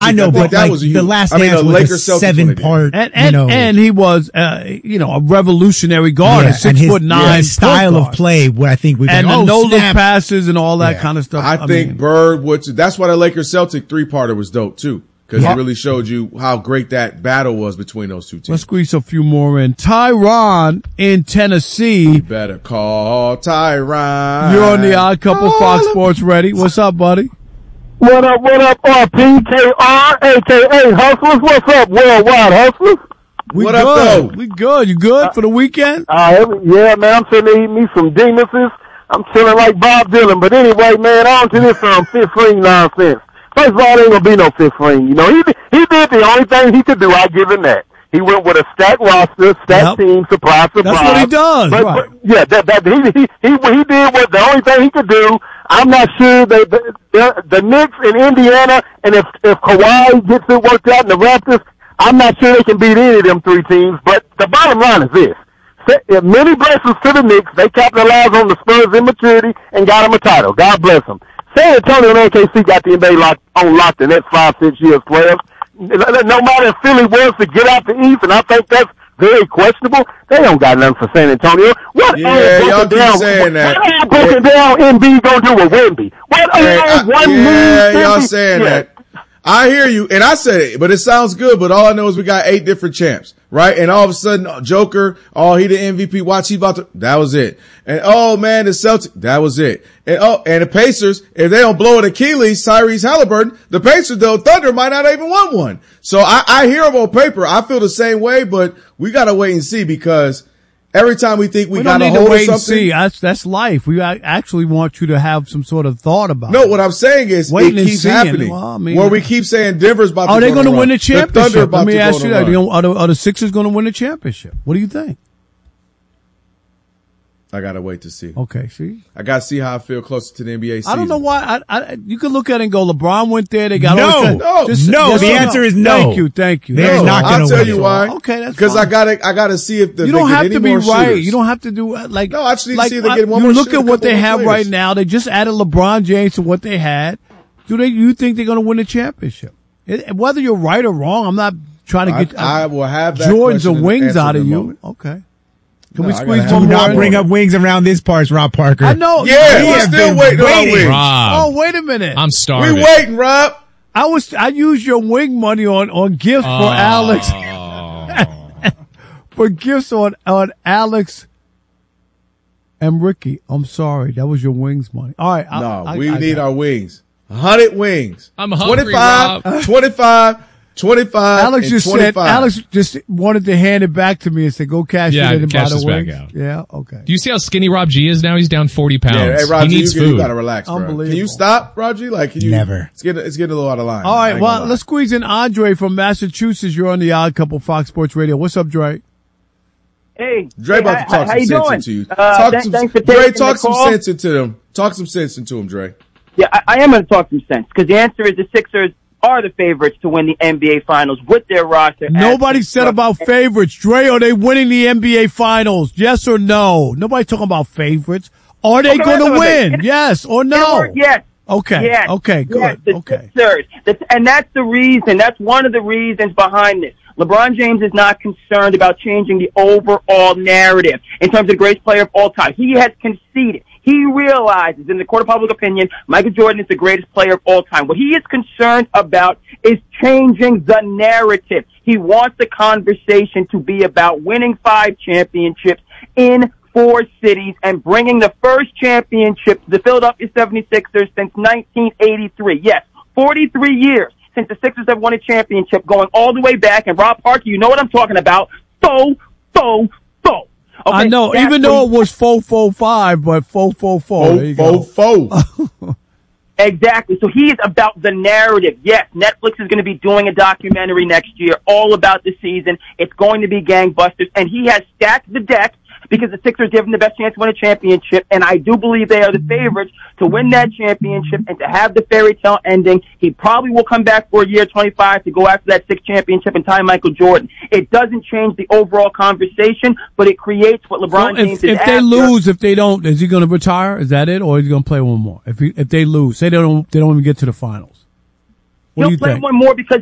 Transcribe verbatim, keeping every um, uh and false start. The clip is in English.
I know, but that like was a huge, the last I mean, dance the was Lakers a seven part, and, and, you know, and he was, uh, you know, a revolutionary guard, yeah, a six and his, foot nine yeah, his style guard. of play. Where I think we and like, the oh, no look snap. passes and all that Yeah. kind of stuff. I, I think mean, Bird would. That's why the Lakers Celtic three parter was dope too, because Yeah. it really showed you how great that battle was between those two teams. let's squeeze a few more in. Tyron in Tennessee. You better call Tyron. You're on the Odd Couple Fox Sports Ready. What's up, buddy? What up, what up, R P K R, a k a. Hustlers? What's up, Worldwide Hustlers? We What good. up, though? We good. You good for the weekend? Uh, every, yeah, man, I'm sitting there eating me some Demuses. I'm chilling like Bob Dylan. But anyway, man, on to this um, fifth ring nonsense. First of all, there ain't gonna be no fifth ring. You know, he he did the only thing he could do. I give him that. He went with a stacked roster, stacked Yep. team, surprise, surprise. That's what he does, But, right. but, yeah, that, that, he, he, he, he did what the only thing he could do. I'm not sure that the, the, the Knicks in Indiana, and if, if Kawhi gets it worked out in the Raptors, I'm not sure they can beat any of them three teams. But the bottom line is this. If many blessings to the Knicks. They capitalized on the Spurs' immaturity and got them a title. God bless them. San Antonio and O K C got the N B A locked, on lock the next five, six years, players. No matter if Philly wants to get out the East, and I think that's very questionable, they don't got nothing for San Antonio. What Yeah, old y'all broken keep down, saying that. What old broken down N B gonna do with Wemby? What Hey, I- old one yeah, knee y'all Wemby- saying yeah. that. I hear you, and I said it, but it sounds good, but all I know is we got eight different champs, right? And all of a sudden, Joker, oh, he the M V P, watch, he about to, that was it. And oh man, the Celtics, that was it. And oh, and the Pacers, if they don't blow an Achilles, Tyrese Halliburton, the Pacers, though, Thunder might not even want one. So I, I hear them on paper. I feel the same way, but we gotta wait and see, because every time we think we, We got don't a need to hold of wait and something. see. That's, that's life. We a- actually want you to have some sort of thought about No, it. what I'm saying is Waiting it and keeps seeing. happening. Well, I mean- where we keep saying Denver's about to Are they go going to on a win run. the championship? Thunder about Let me to go ask on you a that. run. You know, are, the, are the Sixers going to win the championship? What do you think? I gotta wait to see. Okay, see? I gotta see how I feel closer to the N B A season. I don't know why. I, I, you could look at it and go, LeBron went there. They got No. all the- No. Just- No, yes the or answer is no. Thank you, thank you. They're That's not all. gonna I'll tell win you it. why. Okay, that's because fine. I gotta, I gotta see if the, You they don't get have any to be more right. shooters. You don't have to do uh, like. No, I just need to like, see if they uh, get one you more look shooter, at a what couple they more have players. right now. They just added LeBron James to what they had. Do they? You think they're going to win the championship? It, whether you're right or wrong, I'm not trying to I, get. I will have that Jordans question or wings answered out in of a you. moment. Okay. Can No, we I squeeze gotta one have Do more? not in? bring up wings around this parts, Rob Parker. I know. Yeah, We we're have still been waiting on our waiting. wings. Rob, Oh, wait a minute. I'm We starving. waiting, Rob. I was. I used your wing money on on gifts Oh. for Alex. For gifts on on Alex and Ricky. I'm sorry. That was your wings money. All right. I, No, I, we I need got our wings. one hundred wings. I'm hungry, twenty-five, Rob. twenty-five, twenty-five, Alex and just twenty-five. said, Alex just wanted to hand it back to me and said, go cash Yeah, it in and cash buy this the back wings. out. Yeah, okay. Do you see how skinny Rob G is now? He's down forty pounds. Yeah, hey, Roger, he needs you, you food. gotta relax, bro. Unbelievable. Can you stop, Roger? Like, can you? Never. It's getting, it's getting a little out of line. All I right, ain't well, gonna lie. let's squeeze in Andre from Massachusetts. You're on the Odd Couple Fox Sports Radio. What's up, Dre? Hey, Dre hey, about how, to talk how some you sense doing? into you. Uh, talk th- some, thanks for Dre, taking talk the some call. sense into them. Talk some sense into him, Dre. Yeah, I, I am going to talk some sense because the answer is the Sixers are the favorites to win the N B A Finals with their roster. as Nobody said about constructed. favorites. Dre, are they winning the N B A Finals? Yes or no? Nobody talking about favorites. Are they Okay, going to wait, wait, win? wait. Yes or In a no? word, Yes. Okay. Yes. Okay. Good. Yes, the Okay. Sixers. That's- And that's the reason. That's one of the reasons behind this. LeBron James is not concerned about changing the overall narrative in terms of the greatest player of all time. He has conceded. He realizes, in the court of public opinion, Michael Jordan is the greatest player of all time. What he is concerned about is changing the narrative. He wants the conversation to be about winning five championships in four cities and bringing the first championship to the Philadelphia seventy-sixers since nineteen eighty-three. Yes, forty-three years since the Sixers have won a championship, going all the way back. And Rob Parker, you know what I'm talking about. Fo, fo, fo. Okay, I know, that's even though it what- was four four five, but four four four. There you Fo, go. fo, fo. Exactly. So he is about the narrative. Yes, Netflix is going to be doing a documentary next year all about the season. It's going to be gangbusters. And he has stacked the deck because the Sixers give him the best chance to win a championship. And I do believe they are the favorites to win that championship and to have the fairy tale ending. He probably will come back for a year twenty-five to go after that sixth championship and tie Michael Jordan. It doesn't change the overall conversation, but it creates what LeBron So James if, is if they after. lose, if they don't, is he going to retire? Is that it, or is he going to play one more? If he, if they lose, say they don't, they don't even get to the finals. What He'll do you play think? one more because